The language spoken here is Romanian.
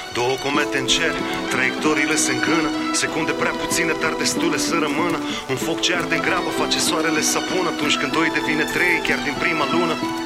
Două comete în cer, traiectoriile se încână, secunde prea puține, dar destule să rămână. Un foc ce arde grabă face soarele să pună, atunci când doi devine trei chiar din prima lună.